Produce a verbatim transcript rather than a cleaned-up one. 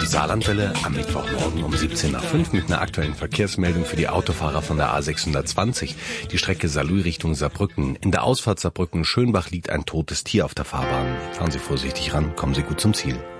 Saarlandwelle am Mittwochmorgen um siebzehn nach fünf mit einer aktuellen Verkehrsmeldung für die Autofahrer von der A sechshundertzwanzig, die Strecke Saarlouis Richtung Saarbrücken. In der Ausfahrt Saarbrücken-Schönbach liegt ein totes Tier auf der Fahrbahn. Fahren Sie vorsichtig ran, kommen Sie gut zum Ziel.